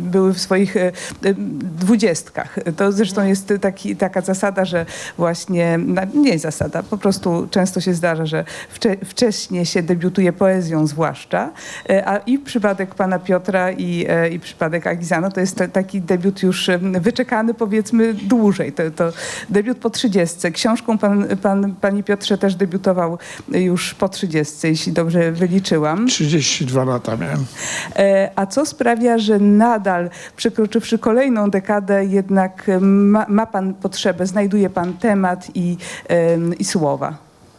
były w swoich 20. To zresztą jest taka zasada, że właśnie, nie zasada, po prostu często się zdarza, że wcześniej się debiutuje poezją zwłaszcza, a i przypadek pana Piotra i przypadek Agizano to jest taki debiut już wyczekany, powiedzmy, dłużej. To debiut po 30. Książką panie Piotrze też debiutował już po 30, jeśli dobrze wyliczyłam. 32 lata miałem. A co sprawia, że nadal, przekroczywszy kolejną dekadę, jednak ma pan potrzebę, znajduje pan temat i słowa?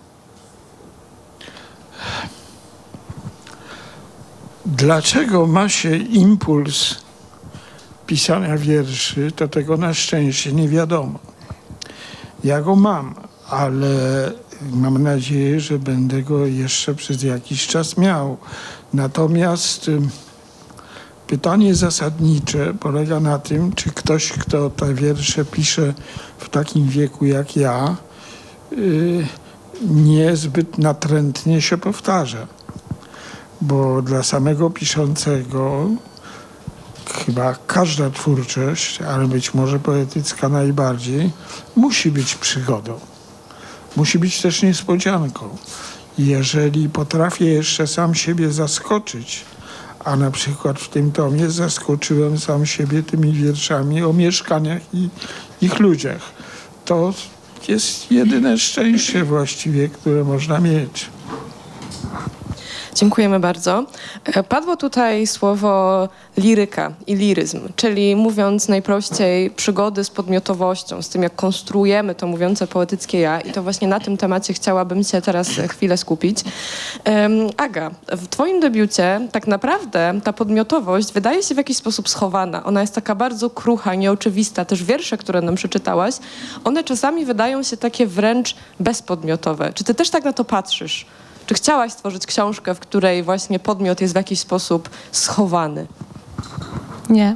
Dlaczego ma się impuls pisania wierszy, to tego na szczęście nie wiadomo. Ja go mam, ale mam nadzieję, że będę go jeszcze przez jakiś czas miał. Natomiast pytanie zasadnicze polega na tym, czy ktoś, kto te wiersze pisze w takim wieku jak ja, niezbyt natrętnie się powtarza. Bo dla samego piszącego chyba każda twórczość, ale być może poetycka najbardziej, musi być przygodą. Musi być też niespodzianką. Jeżeli potrafię jeszcze sam siebie zaskoczyć, a na przykład w tym tomie zaskoczyłem sam siebie tymi wierszami o mieszkaniach i ich ludziach, to jest jedyne szczęście właściwie, które można mieć. Dziękujemy bardzo. Padło tutaj słowo liryka i liryzm, czyli mówiąc najprościej przygody z podmiotowością, z tym jak konstruujemy to mówiące poetyckie ja i to właśnie na tym temacie chciałabym się teraz chwilę skupić. Aga, w twoim debiucie tak naprawdę ta podmiotowość wydaje się w jakiś sposób schowana. Ona jest taka bardzo krucha, nieoczywista. Też wiersze, które nam przeczytałaś, one czasami wydają się takie wręcz bezpodmiotowe. Czy ty też tak na to patrzysz? Czy chciałaś stworzyć książkę, w której właśnie podmiot jest w jakiś sposób schowany? Nie.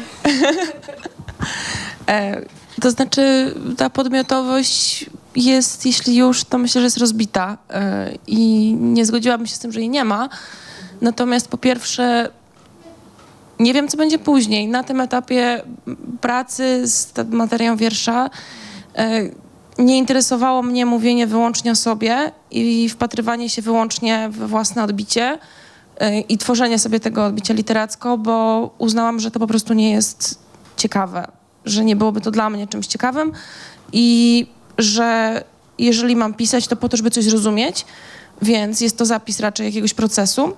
To znaczy ta podmiotowość jest, jeśli już, to myślę, że jest rozbita i nie zgodziłabym się z tym, że jej nie ma. Natomiast po pierwsze nie wiem, co będzie później. Na tym etapie pracy z materią wiersza nie interesowało mnie mówienie wyłącznie o sobie i wpatrywanie się wyłącznie we własne odbicie i tworzenie sobie tego odbicia literacko, bo uznałam, że to po prostu nie jest ciekawe, że nie byłoby to dla mnie czymś ciekawym i że jeżeli mam pisać, to po to, żeby coś zrozumieć, więc jest to zapis raczej jakiegoś procesu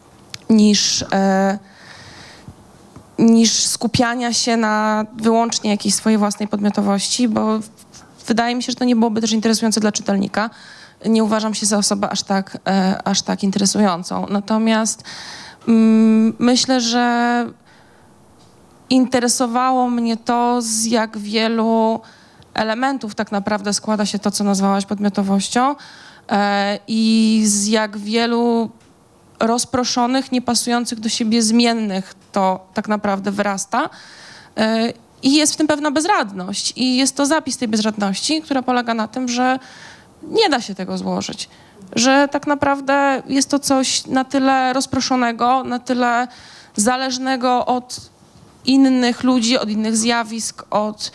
niż skupiania się na wyłącznie jakiejś swojej własnej podmiotowości, bo wydaje mi się, że to nie byłoby też interesujące dla czytelnika. Nie uważam się za osobę aż tak interesującą. Natomiast myślę, że interesowało mnie to, z jak wielu elementów tak naprawdę składa się to, co nazwałaś podmiotowością i z jak wielu rozproszonych, niepasujących do siebie zmiennych to tak naprawdę wyrasta. I jest w tym pewna bezradność. I jest to zapis tej bezradności, która polega na tym, że nie da się tego złożyć. Że tak naprawdę jest to coś na tyle rozproszonego, na tyle zależnego od innych ludzi, od innych zjawisk, od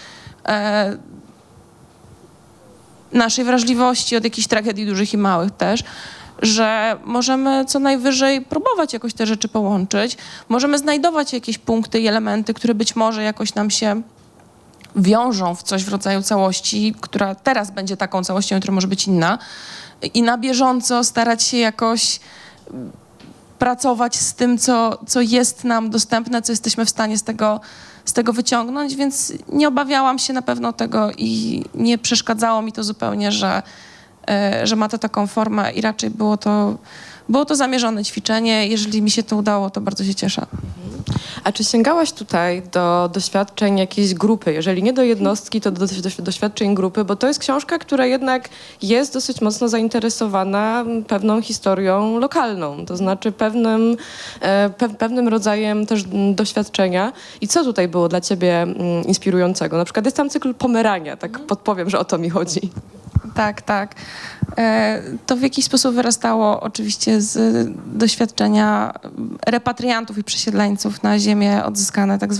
naszej wrażliwości, od jakichś tragedii dużych i małych też, że możemy co najwyżej próbować jakoś te rzeczy połączyć. Możemy znajdować jakieś punkty i elementy, które być może jakoś nam się wiążą w coś w rodzaju całości, która teraz będzie taką całością, która może być inna. I na bieżąco starać się jakoś pracować z tym, co jest nam dostępne, co jesteśmy w stanie z tego wyciągnąć, więc nie obawiałam się na pewno tego i nie przeszkadzało mi to zupełnie, że ma to taką formę i raczej było to zamierzone ćwiczenie. Jeżeli mi się to udało, to bardzo się cieszę. A czy sięgałaś tutaj do doświadczeń jakiejś grupy? Jeżeli nie do jednostki, to do doświadczeń grupy, bo to jest książka, która jednak jest dosyć mocno zainteresowana pewną historią lokalną, to znaczy pewnym rodzajem też doświadczenia. I co tutaj było dla ciebie inspirującego? Na przykład jest tam cykl Pomerania, tak podpowiem, że o to mi chodzi. Tak, tak. To w jakiś sposób wyrastało oczywiście z doświadczenia repatriantów i przesiedleńców na ziemię odzyskane tak